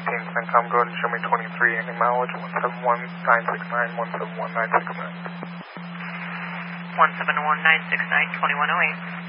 17, CENTCOM, go ahead and show me 23, any mileage, 171969, 171969. 171969, 2108.